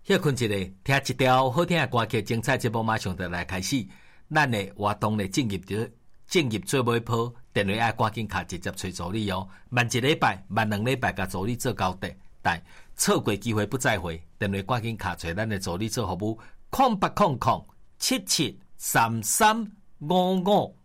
歇困一下，听一条好听的歌曲，精彩节目马上就来开始。咱的活动的正业做尾鋪，电话要赶紧卡直接找助理哦。慢一礼拜，慢2礼拜，甲助理做交代。但错过机会不再回，电话赶紧卡找咱的助理做服務。0800773355